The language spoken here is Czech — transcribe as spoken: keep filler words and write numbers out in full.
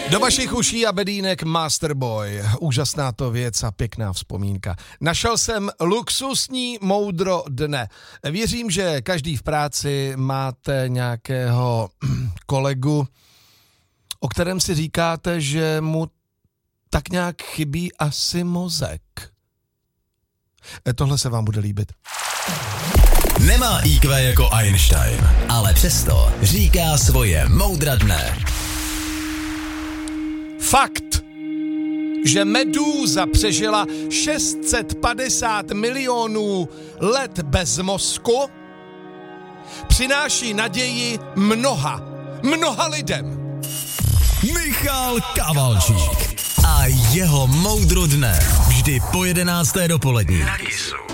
Do vašich uší a bedínek Masterboy. Úžasná to věc a pěkná vzpomínka. Našel jsem luxusní moudro dne. Věřím, že každý v práci máte nějakého kolegu, o kterém si říkáte, že mu tak nějak chybí asi mozek. Tohle se vám bude líbit. Nemá í kvé jako Einstein, ale přesto říká svoje moudra dne. Fakt, že medúza přežila šest set padesát milionů let bez mozku, přináší naději mnoha, mnoha lidem. Michal Kavalčík a jeho moudro dne. Vždy po jedenácté dopolední. Na Kisu.